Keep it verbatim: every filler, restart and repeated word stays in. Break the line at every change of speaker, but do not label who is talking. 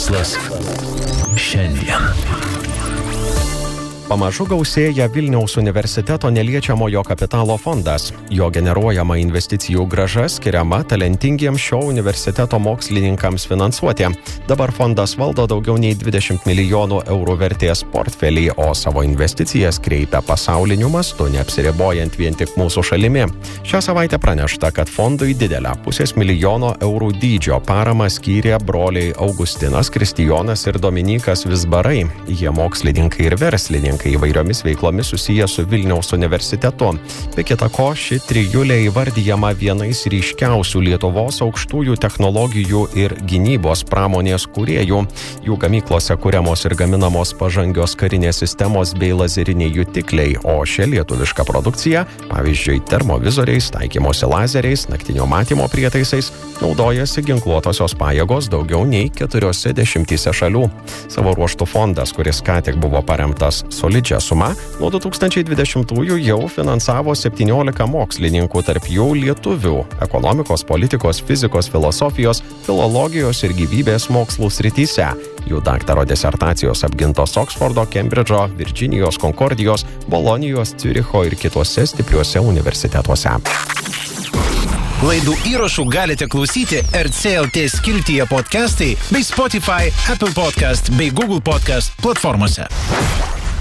Verslas šiandien.
Pamažu gausėja Vilniaus universiteto neliečiamojo kapitalo fondas. Jo generuojama investicijų grąža skiriama talentingiems šio universiteto mokslininkams finansuoti. Dabar fondas valdo daugiau nei dvidešimt milijonų eurų vertės portfelį, o savo investicijas kreipia pasauliniu mastu, neapsiribojant vien tik mūsų šalimi. Šią savaitę pranešta, kad fondui didelę pusės milijono eurų dydžio paramą skyrė broliai Augustinas, Kristijonas ir Dominykas Vizbarai. Jie mokslininkai ir verslininkai. Įvairiomis veiklomis susiję su Vilniaus universitetu. Be kita ko, ši trijulė įvardyjama vienais ryškiausių Lietuvos aukštųjų technologijų ir gynybos pramonės kūrėjų. Jų gamyklose kuriamos ir gaminamos pažangios karinės sistemos bei lazeriniai jutikliai, o šia lietuviška produkcija, pavyzdžiui, termovizoriais, taikymosi lazeriais, naktinio matymo prietaisais, naudojasi ginkluotosios pajėgos daugiau nei keturiose dešimtyse šalių. Savo ruožtų fondas, kuris ką tik buvo paremtas solidžią sumą, nuo du tūkstančiai dvidešimtųjų jau finansavo septyniolika mokslininkų, tarp jų lietuvių ekonomikos, politikos, fizikos, filosofijos, filologijos ir gyvybės mokslų srityse. Jų daktaro disertacijos apgintos Oksfordo, Kembridžo, Virdžinijos, Konkordijos, Bolonijos, Ciuricho ir kitose stipriuose universitetuose.
Laidų įrašų galite klausyti R C L T skiltyje podcastai bei Spotify, Apple Podcast bei Google Podcast platformose.